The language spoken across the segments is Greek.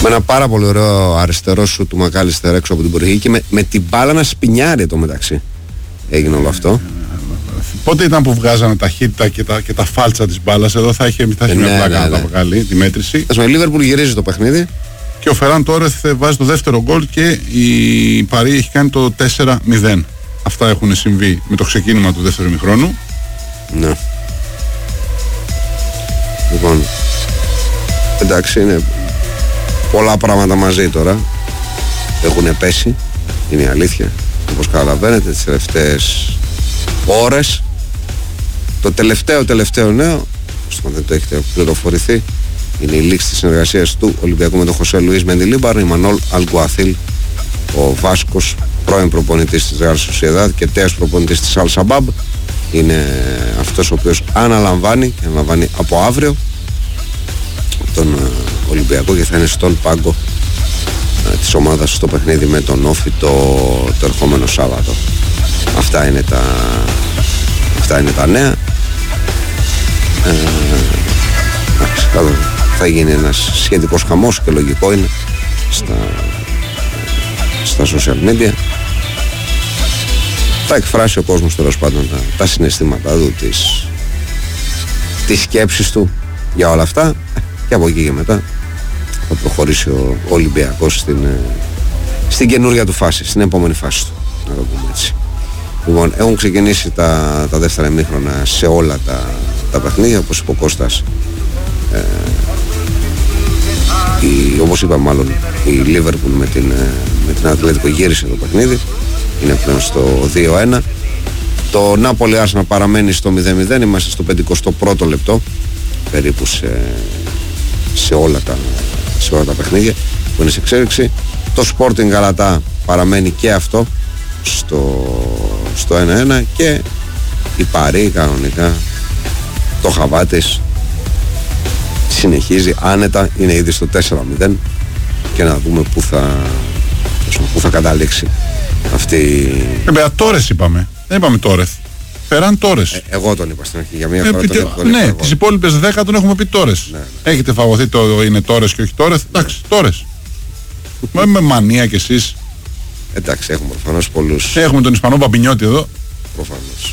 Με ένα πάρα πολύ ωραίο αριστερό σου του Μακάλιστερ έξω από την περιοχή και με την μπάλα να σπινιάρει το μεταξύ. Έγινε όλο αυτό. Πότε ήταν που βγάζανε ταχύτητα και τα φάλτσα της μπάλας? Εδώ θα είχε μια πλάκα να τα βγάλει τη μέτρηση. Με Λίβερπουλ γυρίζει το παιχνίδι. Και ο Φεράν Τόρεθ βάζει το δεύτερο γκολ και η Παρί έχει κάνει το 4-0. Αυτά έχουν συμβεί με το ξεκίνημα του δεύτερου ημιχρόνου. Ναι. Λοιπόν, εντάξει, είναι πολλά πράγματα μαζί τώρα. Έχουν πέσει, είναι η αλήθεια. Όπως καταλαβαίνετε τις τελευταίες ώρες. Το τελευταίο νέο, όσο δεν το έχετε πληροφορηθεί, είναι η λήξη της συνεργασίας του Ολυμπιακού με τον Χωσέ Λουίς Μεντιλίμπαρ. Η Μανόλ Αλγκουαθίλ, ο Βάσκος, πρώην προπονητής της Ρεάλ Σοσιεδάδ και τέος προπονητής της Αλ Σαμπάμπ, είναι αυτός ο οποίος αναλαμβάνει από αύριο τον Ολυμπιακό και θα είναι στον πάγκο της ομάδας στο παιχνίδι με τον Όφη το ερχόμενο Σάββατο. Αυτά είναι τα νέα. Θα γίνει ένας σχετικός χαμός και λογικό είναι στα social media. Θα εκφράσει ο κόσμος τέλος πάντων τα συναισθήματά του, τις σκέψεις του για όλα αυτά και από εκεί και μετά θα προχωρήσει ο Ολυμπιακός στην καινούργια του φάση, στην επόμενη φάση του, να το πούμε έτσι. Λοιπόν, έχουν ξεκινήσει τα δεύτερα ημίχρονα σε όλα τα παιχνίδια, όπως είπε ο Κώστας. Όπως είπα μάλλον, η Λίβερπουλ με την Ατλέτικο γύρισε το παιχνίδι, είναι πλέον στο 2-1. Το Νάπολι Άρσεναλ παραμένει στο 0-0, είμαστε στο 51ο λεπτό περίπου σε όλα τα παιχνίδια που είναι σε εξέλιξη. Το Sporting Γαλατά παραμένει και αυτό στο 1-1 και η Παρί κανονικά το χαβάτης συνεχίζει άνετα, είναι ήδη στο 4-0 και να δούμε πού θα καταλήξει αυτή. Τόρες είπαμε, δεν είπαμε Τόρεθ. Φεράν Τόρες. Εγώ τον είπα στην αρχή για μία φορά. Ναι, τις υπόλοιπες 10 τον έχουμε πει Τόρες. Ναι. Έχετε φαγωθεί το είναι Τόρες και όχι Τόρεθ. Εντάξει, Τόρες. Με μανία κι εσείς. Εντάξει, έχουμε προφανώς πολλούς. Έχουμε τον Ισπανό Παπινιώτη εδώ. Προφανώς.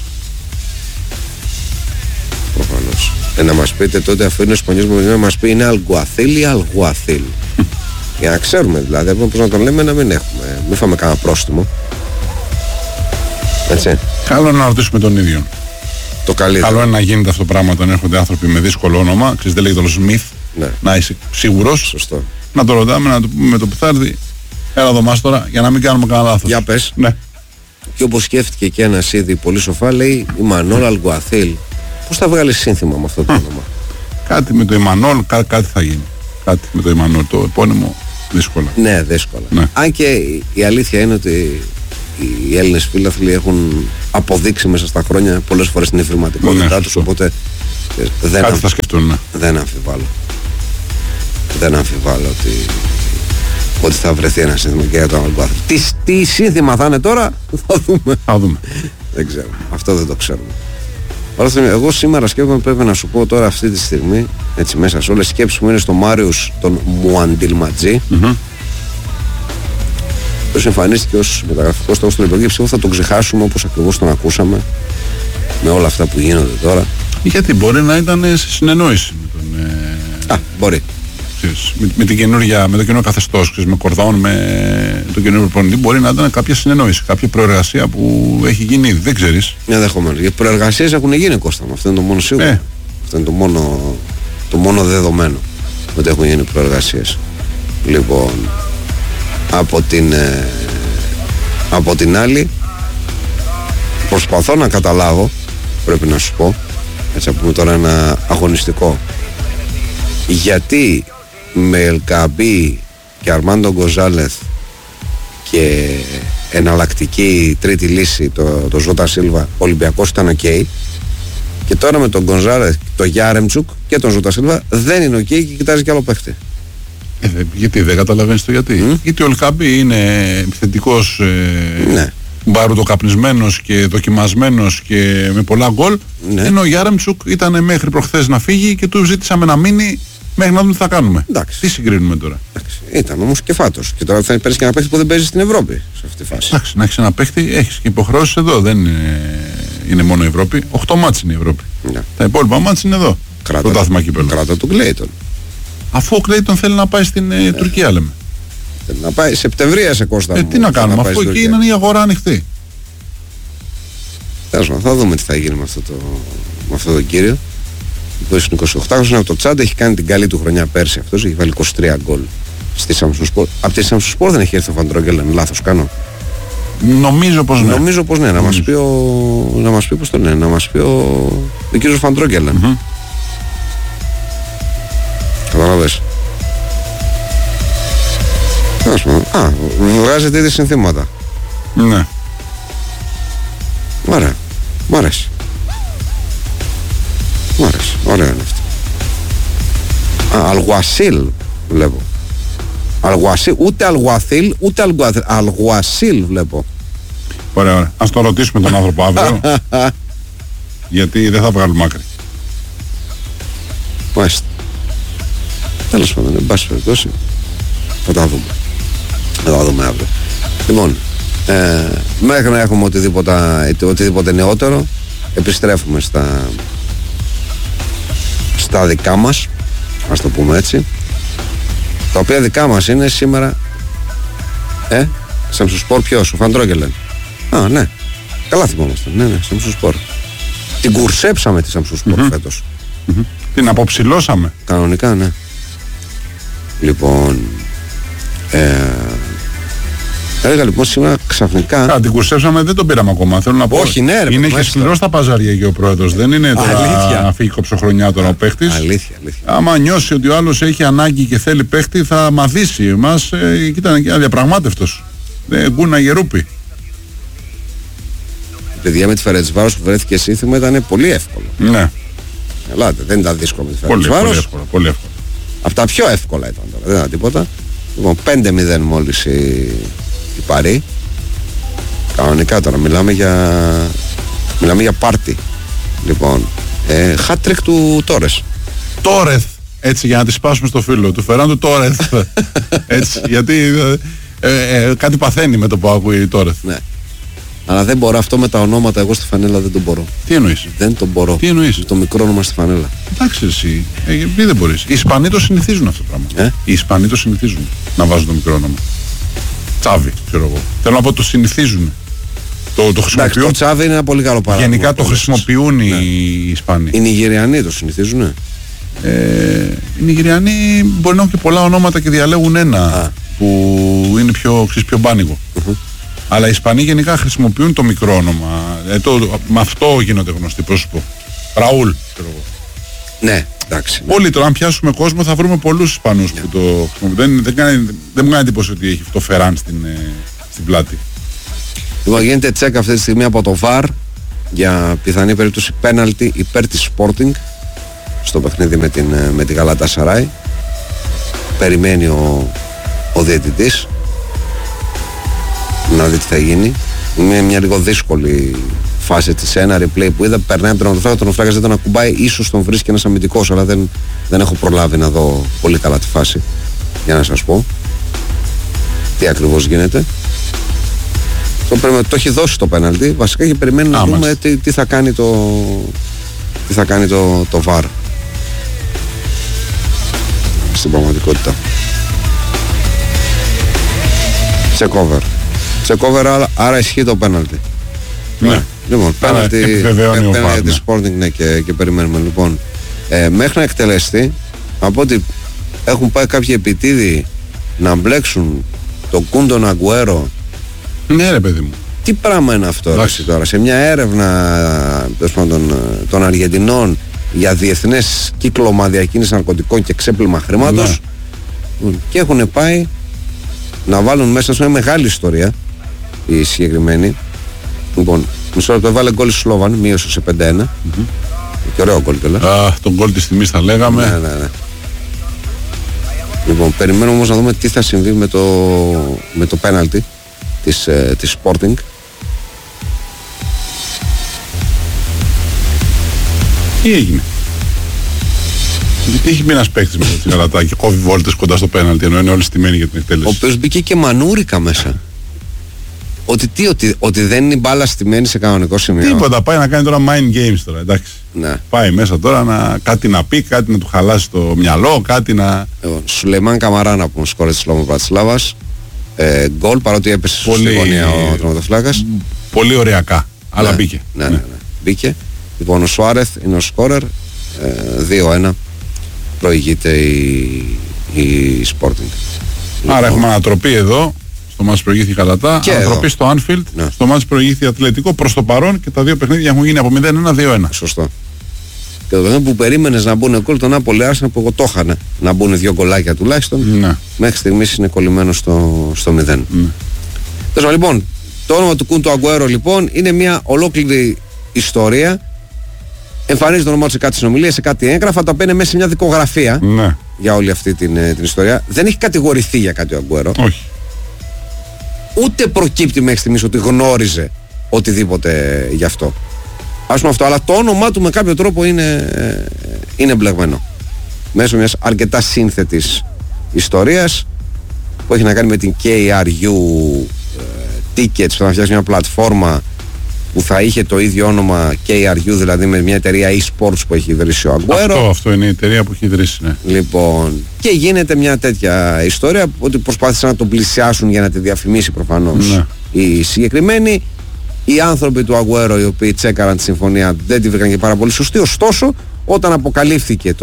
Να μας πείτε τότε, αφού είναι ο Ισπανιός μου, να μας πει είναι Αλγκουαθίλ ή Αλγουαθίλ. Για να ξέρουμε δηλαδή, πώς να τον λέμε, να μην φάμε κανένα πρόστιμο. Έτσι. Καλό να ρωτήσουμε τον ίδιο. Το καλύτερο. Καλό είναι να γίνεται αυτό το πράγμα όταν έρχονται άνθρωποι με δύσκολο όνομα. Ξέρεις, δεν λέγεται το Σμιθ. Ναι. Να είσαι σίγουρος. Σωστό. Να το ρωτάμε, να το πούμε με το πιθάρδι. Έλα εδώ μας τώρα, για να μην κάνουμε κανένα λάθος. Για πες. Ναι. Και όπως σκέφτηκε και ένας ήδη πολύ σοφά, λέει η Μανόλ Αλγκουαθίλ. Πώς θα βγάλει σύνθημα με αυτό το όνομα? Κάτι με το Ιμανόλ, κάτι θα γίνει. Κάτι με το Ιμανόλ, το επώνυμο δύσκολα. Ναι, δύσκολα. Ναι. Αν και η αλήθεια είναι ότι οι Έλληνες φίλαθλοι έχουν αποδείξει μέσα στα χρόνια πολλές φορές την ευρηματικότητά τους, οπότε κάτι θα σκεφτούν. Ναι. Δεν αμφιβάλλω ότι θα βρεθεί ένα σύνθημα και για τον Αλγκουαθίλ. Τι σύνθημα θα είναι τώρα, θα δούμε. Δεν ξέρω. Αυτό δεν το ξέρουμε. Εγώ σήμερα σκέφτομαι, πρέπει να σου πω τώρα αυτή τη στιγμή, έτσι μέσα σε όλες τις σκέψεις μου, είναι στο Μάριους τον Μουαντιλματζή, ο οποίος εμφανίστηκε ως μεταγραφικός στόχος του Ολυμπιακού. Ψήφο θα τον ξεχάσουμε όπως ακριβώς τον ακούσαμε με όλα αυτά που γίνονται τώρα. Γιατί μπορεί να ήταν σε συνεννόηση με τον. Μπορεί. Με το καινούριο καθεστώς, με Κορδόν, με τον καινούριο προπονητή, μπορεί να ήταν κάποια συνεννόηση, κάποια προεργασία που έχει γίνει ήδη. Δεν ξέρεις. Ενδεχομένως. Οι προεργασίες έχουν γίνει, Κώστα μου. Αυτό είναι το μόνο σίγουρο. Αυτό είναι το μόνο δεδομένο. Ότι έχουν γίνει προεργασίες. Λοιπόν, από την άλλη, προσπαθώ να καταλάβω, πρέπει να σου πω, έτσι να πούμε τώρα ένα αγωνιστικό, γιατί με Ελκαμπή και Αρμάντο Γκοζάλεθ και εναλλακτική τρίτη λύση το Ζώτα Σίλβα, ο Ολυμπιακός ήταν ok, και τώρα με τον Γκοζάλεθ, τον Γιάρεμτσουκ και τον Ζώτα Σίλβα δεν είναι ok και κοιτάζει κι άλλο παίχτη. Γιατί δεν καταλαβαίνεις το γιατί? Γιατί ο Ελκαμπή είναι επιθετικός, ναι, μπαρουτοκαπνισμένος και δοκιμασμένος και με πολλά γκολ, ναι, ενώ ο Γιάρεμτσουκ ήταν μέχρι προχθές να φύγει και του ζήτησαμε να μείνει Μέχρι να δούμε τι θα κάνουμε. Εντάξει. Τι συγκρίνουμε τώρα. Εντάξει. Ήταν όμως και φάτος. Και τώρα θα παίρνει και ένα παίχτη που δεν παίζει στην Ευρώπη σε αυτή τη φάση. Εντάξει, να έχει ένα παίχτη, έχει και υποχρεώσεις εδώ. Δεν είναι μόνο η Ευρώπη. 8 μάτς είναι η Ευρώπη. Ναι. Τα υπόλοιπα μάτς είναι εδώ. Πρωτάθλημα κύπελλο. Κράτα του Κλέιτον. Αφού ο Κλέιτον θέλει να πάει στην Τουρκία, λέμε. Θέλει να πάει Σεπτεμβρία σε Κώστα. Τι να κάνουμε, αφού εκεί είναι η αγορά ανοιχτή. Θα δούμε τι θα γίνει με αυτό το κύριο. Που είναι 28 από το Τσάντ, έχει κάνει την καλή του χρονιά πέρσι αυτός, έχει βάλει 23 γκολ στη Samsung. Από τη Samsung Sport δεν έχει έρθει ο Φαντρόγκελεν, λάθος κάνω. Νομίζω πως ναι. Νομίζω πως ναι, να μας πει πως το ναι, να μας πει ο κύριος Φαντρόγκελεν. Καταλαβες. Βγάζετε ήδη συνθήματα. Ναι. Ωραία, μ' αρέσει. Μ' αρέσει, ωραίο είναι αυτό. Αλγουασίλ βλέπω. Αλγουασίλ, ούτε Αλγουαθίλ, ούτε Αλγουασίλ βλέπω. Ωραία, ωραία. Ας το ρωτήσουμε τον άνθρωπο αύριο. Γιατί δεν θα βγάλουμε άκρη. Μάλιστα. Τέλος πάντων, εν πάση περιπτώσει, θα τα δούμε. Θα τα δούμε αύριο. Λοιπόν, μέχρι να έχουμε οτιδήποτε νεότερο, επιστρέφουμε στα δικά μας, ας το πούμε έτσι, τα οποία δικά μας είναι σήμερα. Samsung Sport ποιος, ο Φαντρόγκελεν. Ναι, καλά θυμόμαστε. Ναι, Samsung Sport. Την κουρσέψαμε τη Samsung Sport φέτος. Την αποψηλώσαμε. Κανονικά, ναι. Λοιπόν, έλεγα λοιπόν σήμερα ξαφνικά. Την κουρσέψαμε, δεν τον πήραμε ακόμα. Θέλω να πω. Όχι, ναι, ρε, είναι και σκληρό στα παζάρια και ο πρόεδρος. Δεν είναι τώρα να φύγει κοψοχρονιά τώρα ο παίχτης. Αλήθεια. Άμα νιώσει ότι ο άλλος έχει ανάγκη και θέλει παίχτη, θα μαθήσει. Εμάς ήταν αδιαπραγμάτευτος. Γκούνα γερούπι. Παιδιά, με τη Φερετσβάρος που βρέθηκε σύνθημα ήταν πολύ εύκολο. Ναι. Ελάτε, δεν ήταν δύσκολο με τη Φερετσβάρος. Πολύ εύκολο. Από τα πιο εύκολα ήταν τώρα, δεν ήταν τίποτα. Λοιπόν, 5-0 μόλις η Παρί. Κανονικά τώρα μιλάμε για πάρτι. Λοιπόν, hat-trick του Τόρεθ. Έτσι, για να τη σπάσουμε στο φίλο του Φεράντου Τόρεθ. Έτσι, γιατί κάτι παθαίνει με το που ακούει Τόρεθ. Ναι. Αλλά δεν μπορώ αυτό με τα ονόματα, εγώ στη φανέλα δεν τον μπορώ. Τι εννοείς? Δεν τον μπορώ. Τι εννοείς? Το μικρό όνομα στη φανέλα. Εντάξει, εσύ. Γιατί δεν μπορείς? Οι Ισπανοί το συνηθίζουν αυτό το πράγμα. Οι Ισπανοί το συνηθίζουν να βάζουν το μικρό όνομα. Τσάβι, ξέρω εγώ. Θέλω να πω το συνηθίζουν. Το χρησιμοποιούν. Εντάξει, το Τσάβι είναι ένα πολύ καλό παράδειγμα. Γενικά το χρησιμοποιούν οι Ισπανοί. Οι Νιγηριανοί το συνηθίζουν. Οι Νιγηριανοί μπορεί να έχουν και πολλά ονόματα και διαλέγουν ένα που είναι πιο μπάνικο. Αλλά οι Ισπανοί γενικά χρησιμοποιούν το μικρό όνομα. Με αυτό γίνονται γνωστοί, πρόσωπο. Ραούλ, ξέρω εγώ. Ναι, εντάξει. Όλοι τώρα, αν πιάσουμε κόσμο, θα βρούμε πολλούς Ισπανούς που το χρησιμοποιούν. Δεν μου κάνει εντύπωση ότι έχει το Φεράν στην πλάτη. Λοιπόν, γίνεται τσέκ αυτή τη στιγμή από το VAR για πιθανή περίπτωση πέναλτι υπέρ της Sporting στο παιχνίδι με τη Γαλατασαράι. Περιμένει ο διαιτητής να δει τι θα γίνει. Είναι μια λίγο δύσκολη φάση της, ένα replay που είδα, περνάει από τον οφράγκα, τον οφράγκα δεν τον ακουμπάει, ίσως τον βρίσκει ένας αμυντικός, αλλά δεν έχω προλάβει να δω πολύ καλά τη φάση για να σας πω τι ακριβώς γίνεται. Το έχει δώσει το πέναλτι βασικά και περιμένει να δούμε τι θα κάνει το VAR στην πραγματικότητα. Τσεκόβερ, άρα ισχύει το πέναλτι. Ναι. Λοιπόν, πέναλτι τη Sporting, ναι, και περιμένουμε. Λοιπόν, μέχρι να εκτελεστεί, από ότι έχουν πάει κάποιοι επιτίδιοι να μπλέξουν τον Κούντον Αγκουέρο. Ναι, ρε παιδί μου. Τι πράγμα είναι αυτό τώρα? Σε μια έρευνα των Αργεντινών για διεθνές κύκλωμα διακίνησης ναρκωτικών και ξέπλυμα χρήματος, και έχουν πάει να βάλουν μέσα σε μια μεγάλη ιστορία οι συγκεκριμένοι. Λοιπόν, μισό λεπτό, έβαλε γκολ Σλόβαν, μείωσε σε 5-1. Και ωραίο γκολ κιόλας. Τον γκολ της τιμής θα λέγαμε. Ναι. Λοιπόν, περιμένουμε όμως να δούμε τι θα συμβεί με το πέναλτι της Sporting. Τι έγινε? Γιατί έχει μπει ένας παίκτης με τη Γαλατά και κόβει βόλτες κοντά στο πέναλτι, ενώ είναι όλοι στημένοι για την εκτέλεση. Ο οποίος μπήκε και μανούρικα μέσα. Ότι δεν είναι η μπάλα στημένη σε κανονικό σημείο. Τίποτα, πάει να κάνει τώρα mind games τώρα, εντάξει. Ναι. Πάει μέσα τώρα κάτι να πει, κάτι να του χαλάσει το μυαλό, κάτι να... Σουλεϊμάν Καμαρά, να πούμε, σκόρε της Λόμου Πρατισλάβας. Γκολ, παρότι έπεσε στη γωνία ο τερματοφύλακας. Πολύ ωριακά, αλλά μπήκε. Ναι. Μπήκε. Λοιπόν, ο Σουάρεθ είναι ο σκόρερ. 2-1 προηγείται η Sporting. Άρα έχουμε ανατροπή εδώ. Στο μάτς προηγήθη η Γαλατά, ανατροπή στο Anfield, στο μάτς προηγήθη η Ατλετικό. Προς το παρόν και τα δύο παιχνίδια έχουν γίνει από 0-1-2-1. Σωστό. Και το παιχνίδι που περίμενες να μπουν γκολ, τον Νάπολη Άρσεναλ, που εγώ το είχα να μπουν 2 γκολάκια τουλάχιστον, μέχρι στιγμής είναι κολλημένο στο 0. Λοιπόν, το όνομα του Κούντο Αγκουέρο λοιπόν είναι μια ολόκληρη ιστορία. Εμφανίζει το όνομά του σε κάτι συνομιλίες, σε κάτι έγγραφα, τα οποία είναι μέσα σε μια δικογραφία για όλη αυτή την ιστορία. Δεν έχει κατηγορηθεί για κάτι ο Αγκουέρο. Όχι. Ούτε προκύπτει μέχρι στιγμής ότι γνώριζε οτιδήποτε γι' αυτό. Ας πούμε αυτό, αλλά το όνομά του με κάποιο τρόπο είναι μπλεγμένο. Μέσω μιας αρκετά σύνθετης ιστορίας που έχει να κάνει με την KRU Tickets, που θα φτιάξει μια πλατφόρμα που θα είχε το ίδιο όνομα KRU, δηλαδή με μια εταιρεία e-sports που έχει ιδρύσει ο Αγκουέρο. Αυτό είναι η εταιρεία που έχει ιδρύσει, ναι. Λοιπόν, και γίνεται μια τέτοια ιστορία ότι προσπάθησαν να τον πλησιάσουν για να τη διαφημίσει προφανώς οι συγκεκριμένοι. Οι άνθρωποι του Αγκουέρο, οι οποίοι τσέκαραν τη συμφωνία, δεν τη βρήκαν και πάρα πολύ σωστή. Ωστόσο, όταν αποκαλύφθηκε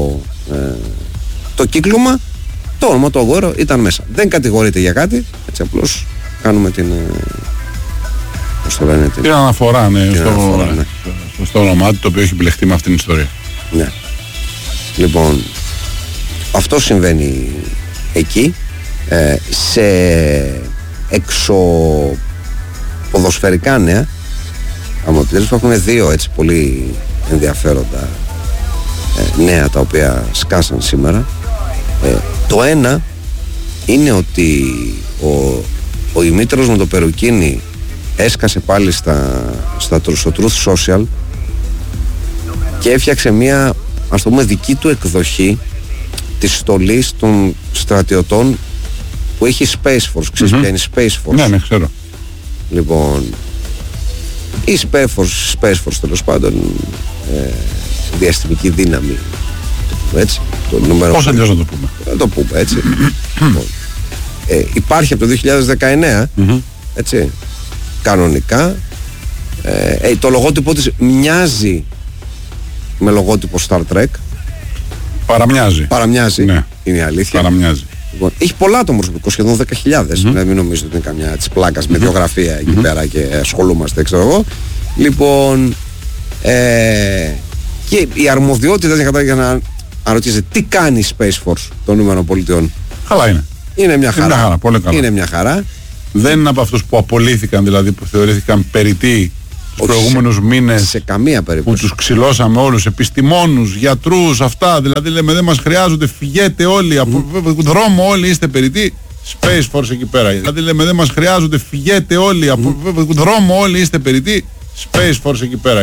το κύκλωμα, το όνομα του Αγκουέρο ήταν μέσα. Δεν κατηγορείται για κάτι, έτσι απλώς κάνουμε την... Την αναφορά, στο όνομά του, το οποίο έχει μπλεχτεί με αυτήν την ιστορία. Ναι. Λοιπόν, αυτό συμβαίνει εκεί. Σε εξωποδοσφαιρικά νέα, άμα επιτέλους, υπάρχουν δύο έτσι πολύ ενδιαφέροντα νέα τα οποία σκάσαν σήμερα. Το ένα είναι ότι ο Δημήτρος με το Περουκίνι έσκασε πάλι στο Truth Social και έφτιαξε μια, ας το πούμε, δική του εκδοχή της στολής των στρατιωτών που έχει Space Force. Ξέρεις ποια είναι η Space Force? Ναι, ξέρω. Λοιπόν, η Space Force τέλος πάντων, διαστημική δύναμη, έτσι, το νούμερο. Πώς αλλιώς να το πούμε? Το πούμε έτσι. Λοιπόν, υπάρχει από το 2019, έτσι, κανονικά. Το λογότυπο της μοιάζει με λογότυπο Star Trek. Παραμοιάζει, ναι. Είναι η αλήθεια. Παραμοιάζει. Λοιπόν, έχει πολλά το προσωπικό, σχεδόν 10.000. Δηλαδή μην νομίζετε ότι είναι καμιά της πλάκας με βιογραφία εκεί πέρα και ασχολούμαστε, ξέρω εγώ. Λοιπόν, και η αρμοδιότητα για να ρωτήσετε τι κάνει η Space Force των ΗΠΑ. Καλά είναι. Είναι μια χαρά. Πολύ καλά. Είναι μια χαρά. Δεν είναι από αυτούς που απολύθηκαν, δηλαδή που θεωρήθηκαν περιττοί τους προηγούμενους μήνες. Σε καμία περίπτωση. Που τους ξυλώσαμε όλους, επιστημόνους, γιατρούς, αυτά. Δηλαδή λέμε δεν μας χρειάζονται, φυγέτε όλοι, από δρόμο όλοι είστε περιττοί. Space Force εκεί πέρα. Δηλαδή λέμε δεν μας χρειάζονται, φυγέτε όλοι, από δρόμο όλοι είστε περιττοί. Space Force εκεί πέρα.